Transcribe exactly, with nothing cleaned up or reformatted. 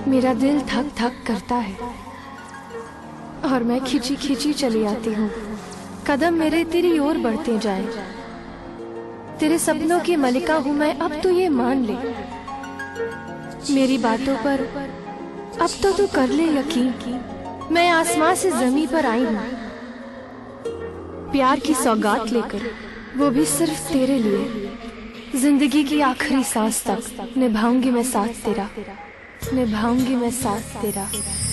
मेरा दिल धक धक करता है और मैं खिंची खिंची चली आती हूँ। कदम मेरे तेरी ओर बढ़ते जाए। तेरे सपनों की मलिका हूँ मैं, अब तो ये मान ले। मेरी बातों पर अब तो तू कर ले यकीन। मैं आसमां से जमीन पर आई हूँ प्यार की सौगात लेकर, वो भी सिर्फ तेरे लिए। जिंदगी की आखिरी सांस तक निभाऊंगी मैं साथ तेरा, निभाऊंगी मैं साथ तेरा।